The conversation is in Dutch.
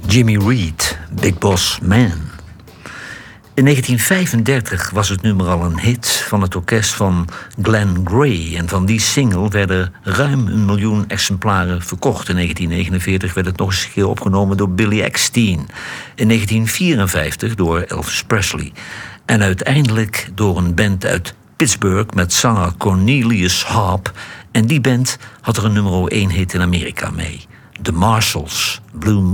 Jimmy Reed, Big Boss Man. In 1935 was het nummer al een hit van het orkest van Glenn Gray. En van die single werden ruim 1 miljoen exemplaren verkocht. In 1949 werd het nog eens een keer opgenomen door Billy Eckstine. In 1954 door Elvis Presley. En uiteindelijk door een band uit Pittsburgh met zanger Cornelius Harp. En die band had er een nummer 1 hit in Amerika mee. The Marshalls, Blue Moon.